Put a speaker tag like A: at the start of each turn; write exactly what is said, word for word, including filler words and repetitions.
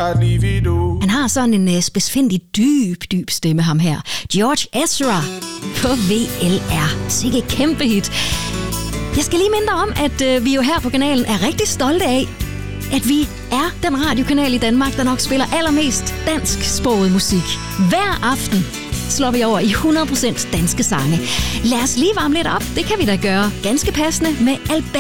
A: Han har sådan en uh, spidsfindig, dyb, dyb stemme, ham her. George Ezra på V L R. Sikke et kæmpe hit. Jeg skal lige minde om, at uh, vi jo her på kanalen er rigtig stolte af, at vi er den radiokanal i Danmark, der nok spiller allermest dansksproget musik. Hver aften slår vi over i hundrede procent danske sange. Lad os lige varme lidt op. Det kan vi da gøre ganske passende med Alberta.